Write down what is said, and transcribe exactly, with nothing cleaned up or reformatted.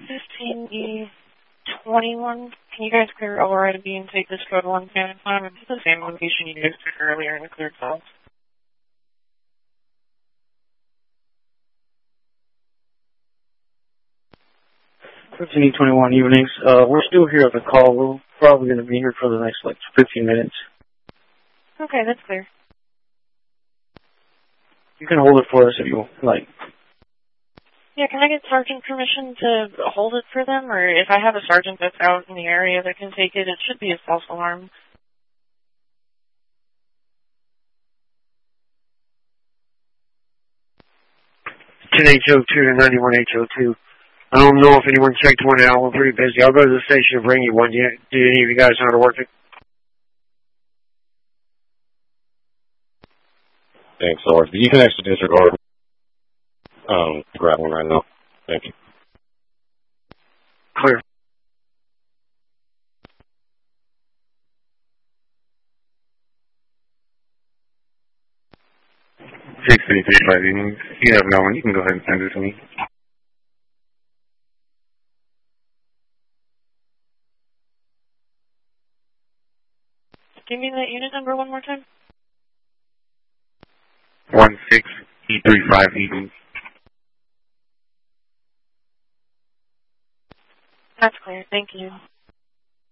fifteen E twenty-one. Can you guys clear override B and take this code one at a time? It's the same location you guys took earlier in the cleared cells. fifteen E twenty-one evenings. Uh, we're still here at the call. We're probably going to be here for the next, like, fifteen minutes. Okay, that's clear. You can hold it for us if you like. Yeah, can I get sergeant permission to hold it for them? Or if I have a sergeant that's out in the area that can take it, it should be a false alarm. ten H O two to ninety-one H O two. I don't know if anyone checked one out. We're pretty busy. I'll go to the station and bring you one. Do, you, do any of you guys know how to work it? Thanks, Lord. You can actually disregard um, grab one right now. Thank you. Clear. six fifty-three five evenings. You have no one. You can go ahead and send it to me. Give me that unit number one more time. one six E three five evenings. That's clear. Thank you.